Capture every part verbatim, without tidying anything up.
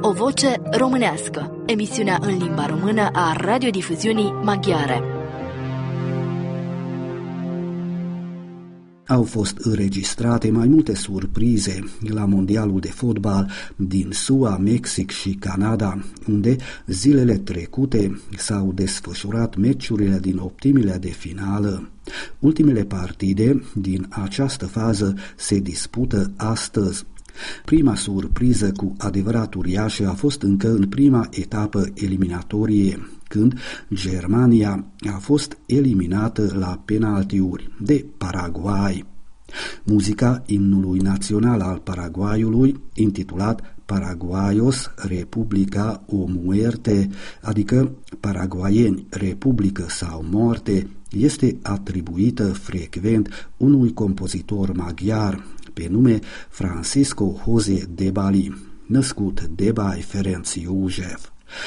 O voce românească, emisiunea în limba română a radiodifuziunii maghiare. Au fost înregistrate mai multe surprize la mondialul de fotbal din S U A, Mexic și Canada, unde zilele trecute s-au desfășurat meciurile din optimile de finală. Ultimele partide din această fază se dispută astăzi. Prima surpriză cu adevărat uriașă a fost încă în prima etapă eliminatorie, când Germania a fost eliminată la penaltiuri de Paraguay. Muzica imnului național al Paraguayului, intitulat Paraguayos Republica o Muerte, adică paraguayeni, Republică sau Moarte, este atribuită frecvent unui compozitor maghiar pe nume Francisco José de Bali, născut Debai Ferenc József.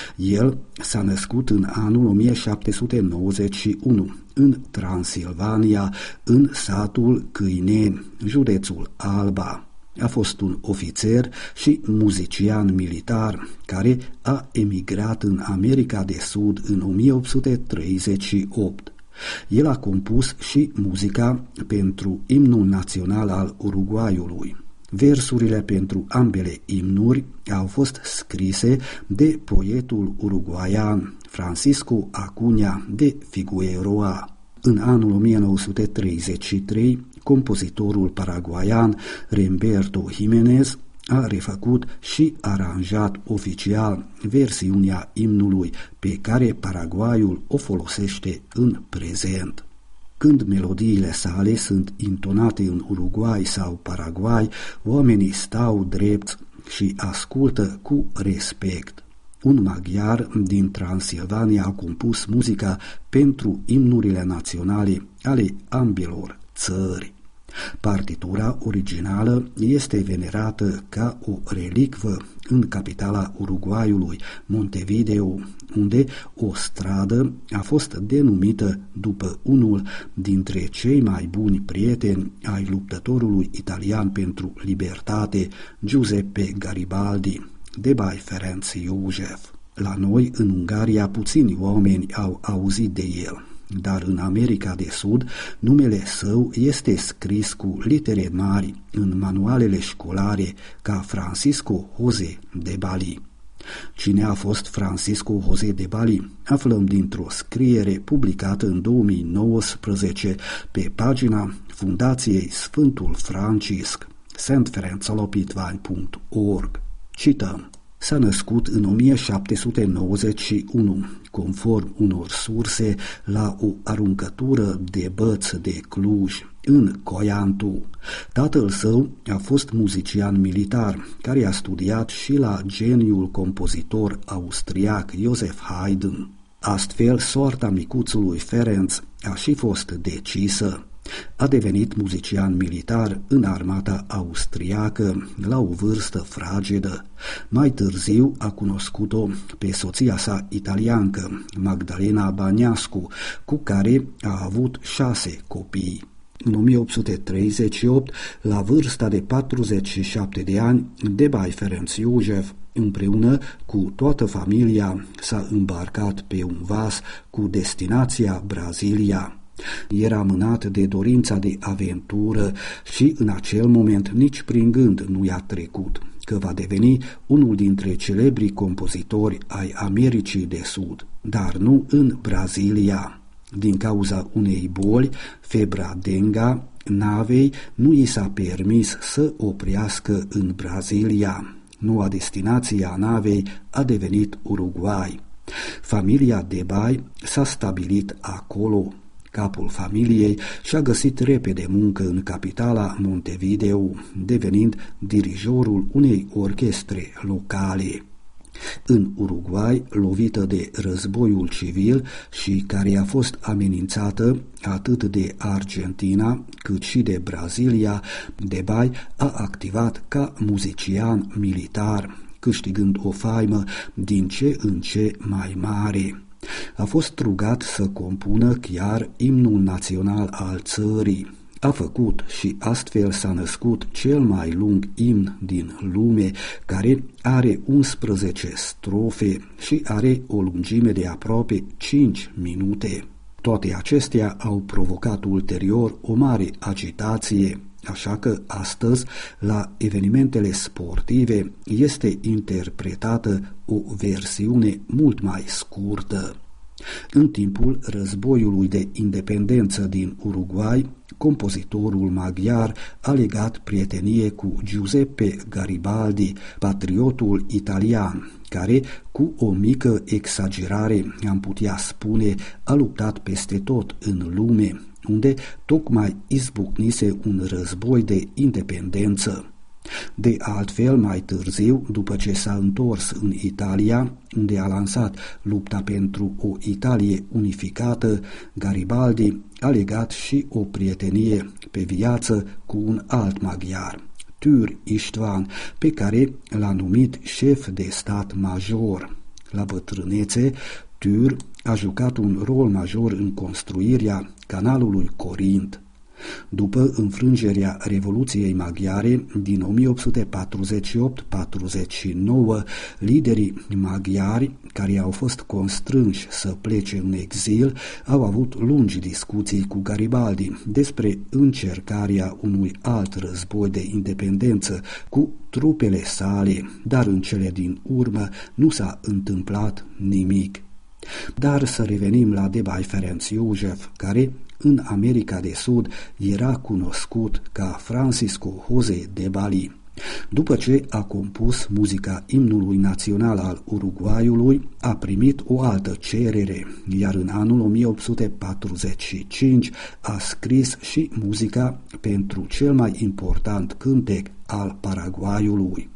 El s-a născut în anul o mie șapte sute nouăzeci și unu în Transilvania, în satul Câineni, județul Alba. A fost un ofițer și muzician militar care a emigrat în America de Sud în o mie opt sute treizeci și opt. El a compus și muzica pentru imnul național al Uruguayului. Versurile pentru ambele imnuri au fost scrise de poetul uruguaian Francisco Acuña de Figueroa. În anul o mie nouă sute treizeci și trei, compozitorul paraguaian Remberto Jiménez a refăcut și aranjat oficial versiunea imnului pe care Paraguayul o folosește în prezent. Când melodiile sale sunt intonate în Uruguay sau Paraguay, oamenii stau drept și ascultă cu respect. Un maghiar din Transilvania a compus muzica pentru imnurile naționale ale ambilor țări. Partitura originală este venerată ca o relicvă în capitala Uruguayului, Montevideo, unde o stradă a fost denumită după unul dintre cei mai buni prieteni ai luptătorului italian pentru libertate, Giuseppe Garibaldi, Debai Ferenc József. La noi, în Ungaria, puțini oameni au auzit de el, dar în America de Sud numele său este scris cu litere mari în manualele școlare ca Francisco José de Bali. Cine a fost Francisco José de Bali? Aflăm dintr-o scriere publicată în două mii nouăsprezece pe pagina Fundației Sfântul Francisc, s t ferencolopitvány punct org. Cităm. S-a născut în o mie șapte sute nouăzeci și unu, conform unor surse, la o aruncătură de băț de Cluj, în Coiantu. Tatăl său a fost muzician militar, care a studiat și la geniul compozitor austriac Joseph Haydn. Astfel, soarta micuțului Ferenc a și fost decisă. A devenit muzician militar în armata austriacă la o vârstă fragedă. Mai târziu a cunoscut-o pe soția sa italiancă, Magdalena Baniascu, cu care a avut șase copii. În o mie opt sute treizeci și opt, la vârsta de patruzeci și șapte de ani, Debai Ferenc József, împreună cu toată familia, s-a îmbarcat pe un vas cu destinația Brazilia. Era mânat de dorința de aventură și în acel moment nici prin gând nu i-a trecut că va deveni unul dintre celebrii compozitori ai Americii de Sud, dar nu în Brazilia. Din cauza unei boli, febra denga, navei nu i s-a permis să oprească în Brazilia. Noua destinație a navei a devenit Uruguay. Familia Debai s-a stabilit acolo. Capul familiei și-a găsit repede muncă în capitala Montevideo, devenind dirijorul unei orchestre locale. În Uruguay, lovită de războiul civil și care a fost amenințată atât de Argentina cât și de Brazilia, Debai a activat ca muzician militar, câștigând o faimă din ce în ce mai mare. A fost rugat să compună chiar imnul național al țării, a făcut și astfel s-a născut cel mai lung imn din lume, care are unsprezece strofe și are o lungime de aproape cinci minute. Toate acestea au provocat ulterior o mare agitație, așa că astăzi, la evenimentele sportive, este interpretată o versiune mult mai scurtă. În timpul războiului de independență din Uruguay, compozitorul maghiar a legat prietenie cu Giuseppe Garibaldi, patriotul italian, care, cu o mică exagerare, am putea spune, a luptat peste tot în lume, unde tocmai izbucnise un război de independență. De altfel, mai târziu, după ce s-a întors în Italia, unde a lansat lupta pentru o Italie unificată, Garibaldi a legat și o prietenie pe viață cu un alt maghiar, Tür István, pe care l-a numit șef de stat major. La bătrânețe, Tür a jucat un rol major în construirea canalului Corint. După înfrângerea Revoluției Maghiare din o mie opt sute patruzeci și opt patruzeci și nouă, liderii maghiari, care au fost constrânși să plece în exil, au avut lungi discuții cu Garibaldi despre încercarea unui alt război de independență cu trupele sale, dar în cele din urmă nu s-a întâmplat nimic. Dar să revenim la Debay Ferenc József, care în America de Sud era cunoscut ca Francisco José de Bali. După ce a compus muzica imnului național al Uruguayului, a primit o altă cerere, iar în anul o mie opt sute patruzeci și cinci a scris și muzica pentru cel mai important cântec al Paraguayului.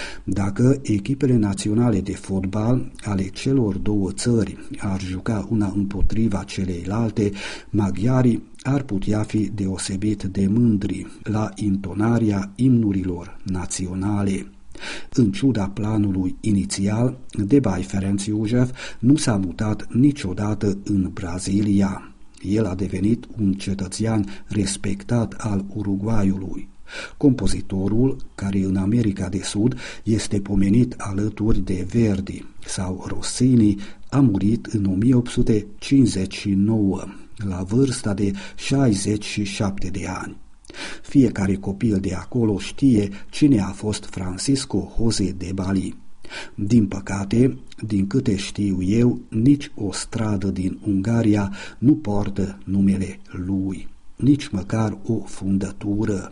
Dacă echipele naționale de fotbal ale celor două țări ar juca una împotriva celeilalte, maghiarii ar putea fi deosebit de mândri la intonarea imnurilor naționale. În ciuda planului inițial, Debay Ferenc József nu s-a mutat niciodată în Brazilia. El a devenit un cetățean respectat al Uruguayului. Compozitorul, care în America de Sud este pomenit alături de Verdi sau Rossini, a murit în o mie opt sute cincizeci și nouă, la vârsta de șaizeci și șapte de ani. Fiecare copil de acolo știe cine a fost Francisco José de Bali. Din păcate, din câte știu eu, nici o stradă din Ungaria nu poartă numele lui, nici măcar o fundătură.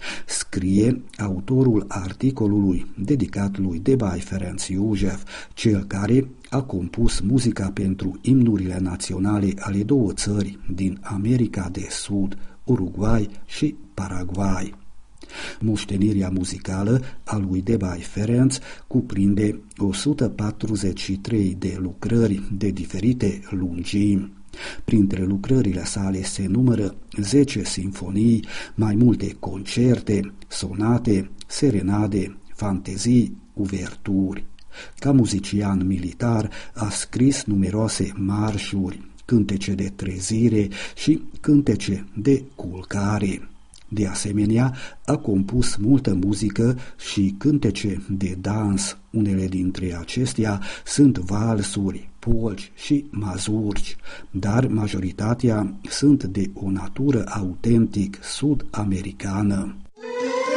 Scrie autorul articolului dedicat lui Debay Ferenc József, cel care a compus muzica pentru imnurile naționale ale două țări din America de Sud, Uruguay și Paraguay. Moștenirea muzicală a lui Debay Ferenc cuprinde o sută patruzeci și trei de lucrări de diferite lungimi. Printre lucrările sale se numără zece sinfonii, mai multe concerte, sonate, serenade, fantezii, uverturi. Ca muzician militar a scris numeroase marșuri, cântece de trezire și cântece de culcare. De asemenea, a compus multă muzică și cântece de dans. Unele dintre acestea sunt valsuri, polci și mazurci, dar majoritatea sunt de o natură autentic sud-americană.